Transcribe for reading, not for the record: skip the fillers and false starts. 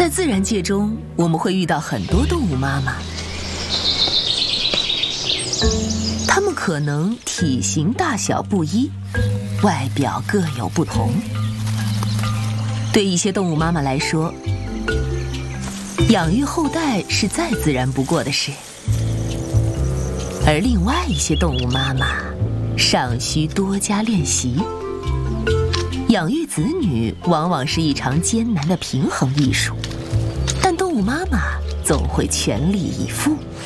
在自然界中，我们会遇到很多动物妈妈，它们可能体型大小不一，外表各有不同。对一些动物妈妈来说，养育后代是再自然不过的事，而另外一些动物妈妈尚需多加练习。养育子女往往是一场艰难的平衡艺术，但动物妈妈总会全力以赴。